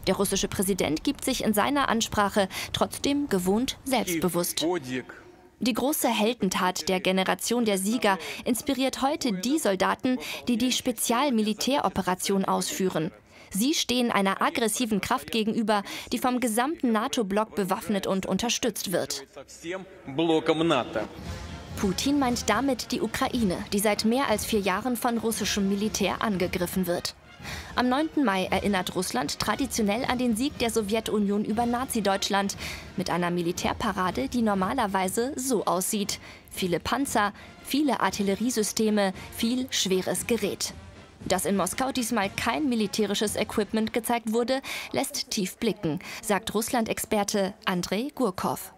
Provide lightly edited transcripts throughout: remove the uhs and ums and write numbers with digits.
Der russische Präsident gibt sich in seiner Ansprache trotzdem gewohnt selbstbewusst. Die große Heldentat der Generation der Sieger inspiriert heute die Soldaten, die die Spezialmilitäroperation ausführen. Sie stehen einer aggressiven Kraft gegenüber, die vom gesamten NATO-Block bewaffnet und unterstützt wird. Putin meint damit die Ukraine, die seit mehr als 4 Jahren von russischem Militär angegriffen wird. Am 9. Mai erinnert Russland traditionell an den Sieg der Sowjetunion über Nazi-Deutschland mit einer Militärparade, die normalerweise so aussieht. Viele Panzer, viele Artilleriesysteme, viel schweres Gerät. Dass in Moskau diesmal kein militärisches Equipment gezeigt wurde, lässt tief blicken, sagt Russland-Experte Andrei Gurkov.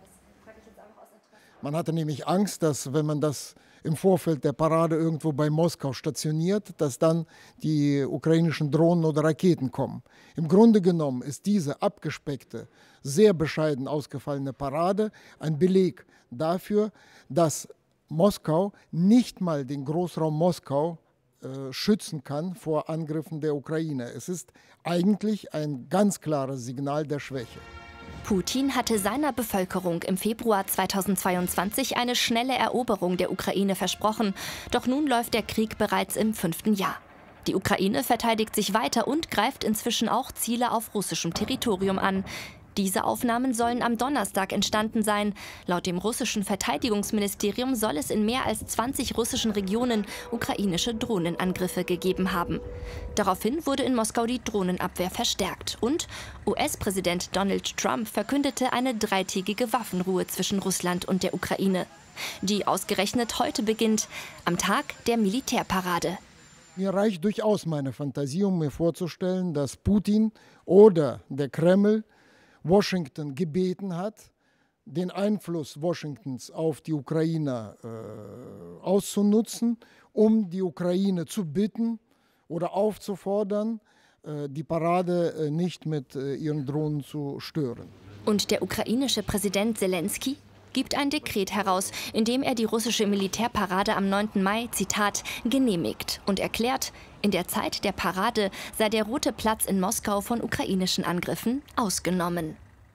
Man hatte nämlich Angst, dass wenn man das im Vorfeld der Parade irgendwo bei Moskau stationiert, dass dann die ukrainischen Drohnen oder Raketen kommen. Im Grunde genommen ist diese abgespeckte, sehr bescheiden ausgefallene Parade ein Beleg dafür, dass Moskau nicht mal den Großraum Moskau schützen kann vor Angriffen der Ukraine. Es ist eigentlich ein ganz klares Signal der Schwäche. Putin hatte seiner Bevölkerung im Februar 2022 eine schnelle Eroberung der Ukraine versprochen. Doch nun läuft der Krieg bereits im 5. Jahr. Die Ukraine verteidigt sich weiter und greift inzwischen auch Ziele auf russischem Territorium an. Diese Aufnahmen sollen am Donnerstag entstanden sein. Laut dem russischen Verteidigungsministerium soll es in mehr als 20 russischen Regionen ukrainische Drohnenangriffe gegeben haben. Daraufhin wurde in Moskau die Drohnenabwehr verstärkt. Und US-Präsident Donald Trump verkündete eine 3-tägige Waffenruhe zwischen Russland und der Ukraine, die ausgerechnet heute beginnt, am Tag der Militärparade. Mir reicht durchaus meine Fantasie, um mir vorzustellen, dass Putin oder der Kreml Washington gebeten hat, den Einfluss Washingtons auf die Ukraine auszunutzen, um die Ukraine zu bitten oder aufzufordern, die Parade nicht mit ihren Drohnen zu stören. Und der ukrainische Präsident Selenskyj gibt ein Dekret heraus, in dem er die russische Militärparade am 9. Mai, Zitat, genehmigt und erklärt, in der Zeit der Parade sei der Rote Platz in Moskau von ukrainischen Angriffen ausgenommen.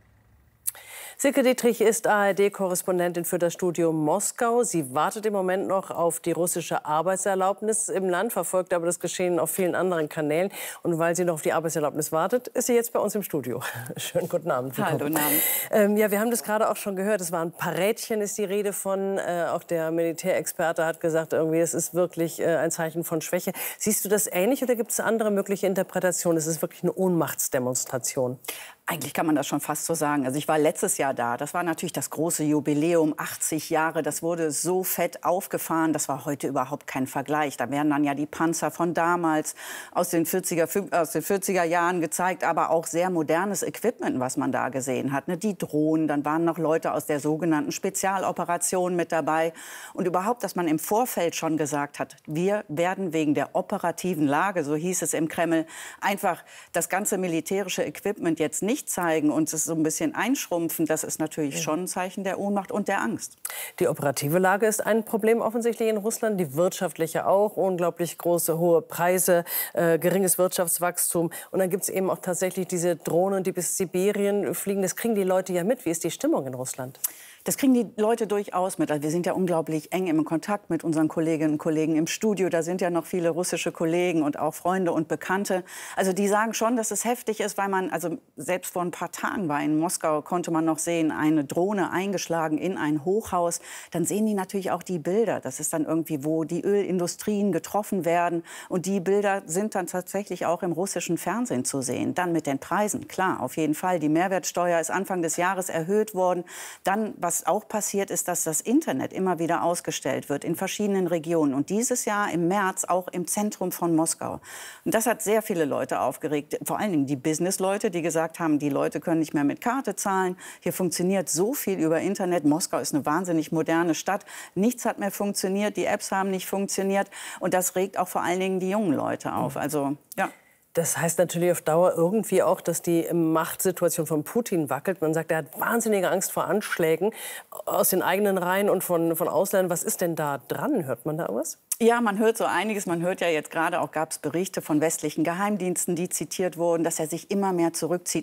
Silke Dietrich ist ARD-Korrespondentin für das Studio Moskau. Sie wartet im Moment noch auf die russische Arbeitserlaubnis im Land, verfolgt aber das Geschehen auf vielen anderen Kanälen. Und weil sie noch auf die Arbeitserlaubnis wartet, ist sie jetzt bei uns im Studio. Schönen guten Abend. Hallo, guten Abend. Ja, wir haben das gerade auch schon gehört. Es war ein Parädchen, ist die Rede von. Auch der Militärexperte hat gesagt, irgendwie, es ist wirklich ein Zeichen von Schwäche. Siehst du das ähnlich oder gibt es andere mögliche Interpretationen? Es ist wirklich eine Ohnmachtsdemonstration. Eigentlich kann man das schon fast so sagen. Also ich war letztes Jahr da. Das war natürlich das große Jubiläum, 80 Jahre. Das wurde so fett aufgefahren. Das war heute überhaupt kein Vergleich. Da werden dann ja die Panzer von damals aus den 40er Jahren gezeigt, aber auch sehr modernes Equipment, was man da gesehen hat. Ne? Die Drohnen, dann waren noch Leute aus der sogenannten Spezialoperation mit dabei. Und überhaupt, dass man im Vorfeld schon gesagt hat, wir werden wegen der operativen Lage, so hieß es im Kreml, einfach das ganze militärische Equipment jetzt nicht zeigen und es so ein bisschen einschrumpfen, das ist natürlich schon ein Zeichen der Ohnmacht und der Angst. Die operative Lage ist ein Problem offensichtlich in Russland, die wirtschaftliche auch, unglaublich große, hohe Preise, geringes Wirtschaftswachstum. Und dann gibt es eben auch tatsächlich diese Drohnen, die bis Sibirien fliegen. Das kriegen die Leute ja mit. Wie ist die Stimmung in Russland? Das kriegen die Leute durchaus mit. Also wir sind ja unglaublich eng im Kontakt mit unseren Kolleginnen und Kollegen im Studio. Da sind ja noch viele russische Kollegen und auch Freunde und Bekannte. Also die sagen schon, dass es heftig ist, weil man, also selbst vor ein paar Tagen war in Moskau, konnte man noch sehen, eine Drohne eingeschlagen in ein Hochhaus. Dann sehen die natürlich auch die Bilder. Das ist dann irgendwie, wo die Ölindustrien getroffen werden. Und die Bilder sind dann tatsächlich auch im russischen Fernsehen zu sehen. Dann mit den Preisen, klar, auf jeden Fall. Die Mehrwertsteuer ist Anfang des Jahres erhöht worden. Dann, was auch passiert ist, dass das Internet immer wieder ausgestellt wird in verschiedenen Regionen. Und dieses Jahr im März auch im Zentrum von Moskau. Und das hat sehr viele Leute aufgeregt. Vor allen Dingen die Businessleute, die gesagt haben, die Leute können nicht mehr mit Karte zahlen. Hier funktioniert so viel über Internet. Moskau ist eine wahnsinnig moderne Stadt. Nichts hat mehr funktioniert. Die Apps haben nicht funktioniert. Und das regt auch vor allen Dingen die jungen Leute auf. Also, ja. Das heißt natürlich auf Dauer irgendwie auch, dass die Machtsituation von Putin wackelt. Man sagt, er hat wahnsinnige Angst vor Anschlägen aus den eigenen Reihen und von Ausländern. Was ist denn da dran? Hört man da was? Ja, man hört so einiges. Man hört ja jetzt gerade auch, gab es Berichte von westlichen Geheimdiensten, die zitiert wurden, dass er sich immer mehr zurückzieht.